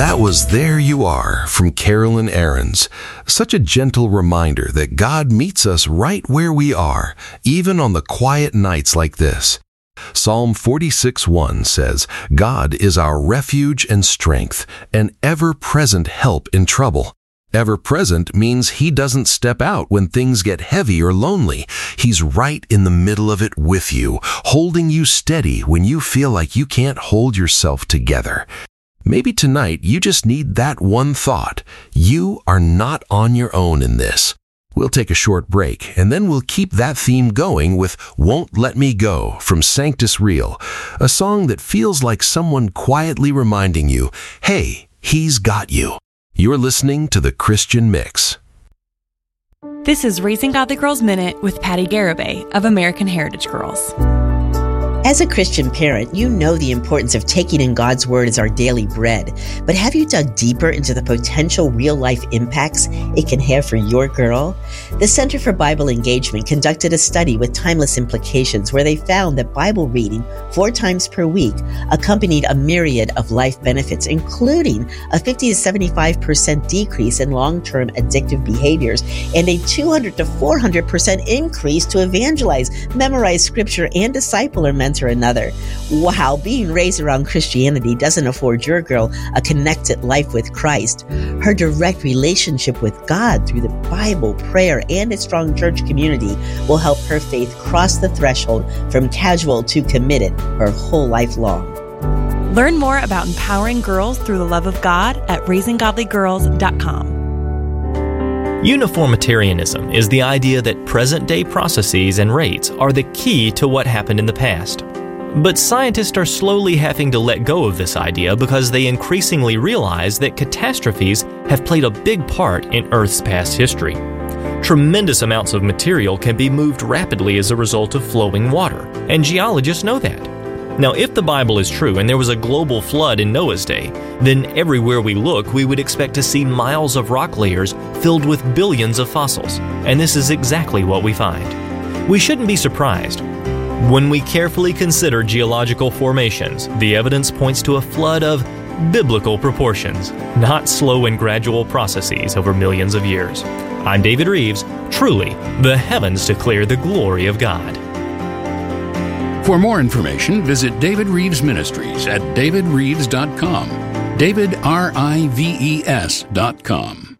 That was There You Are from Carolyn Aarons. Such a gentle reminder that God meets us right where we are, even on the quiet nights like this. Psalm 46:1 says, God is our refuge and strength, an ever-present help in trouble. Ever-present means He doesn't step out when things get heavy or lonely. He's right in the middle of it with you, holding you steady when you feel like you can't hold yourself together. Maybe tonight you just need that one thought. You are not on your own in this. We'll take a short break, and then we'll keep that theme going with Won't Let Me Go from Sanctus Real, a song that feels like someone quietly reminding you, hey, He's got you. You're listening to The Christian Mix. This is Raising Godly Girls Minute with Patty Garibay of American Heritage Girls. As a Christian parent, you know the importance of taking in God's Word as our daily bread. But have you dug deeper into the potential real-life impacts it can have for your girl? The Center for Bible Engagement conducted a study with timeless implications where they found that Bible reading 4 times per week accompanied a myriad of life benefits, including a 50 to 75% decrease in long-term addictive behaviors and a 200 to 400% increase to evangelize, memorize Scripture, and disciple or mentor another. Wow, being raised around Christianity doesn't afford your girl a connected life with Christ. Her direct relationship with God through the Bible, prayer, and a strong church community will help her faith cross the threshold from casual to committed her whole life long. Learn more about empowering girls through the love of God at raisinggodlygirls.com. Uniformitarianism is the idea that present-day processes and rates are the key to what happened in the past. But scientists are slowly having to let go of this idea because they increasingly realize that catastrophes have played a big part in Earth's past history. Tremendous amounts of material can be moved rapidly as a result of flowing water, and geologists know that. Now, if the Bible is true and there was a global flood in Noah's day, then everywhere we look, we would expect to see miles of rock layers filled with billions of fossils. And this is exactly what we find. We shouldn't be surprised. When we carefully consider geological formations, the evidence points to a flood of biblical proportions, not slow and gradual processes over millions of years. I'm David Reeves. Truly, the heavens declare the glory of God. For more information, visit David Reeves Ministries at davidreeves.com. DavidRives.com.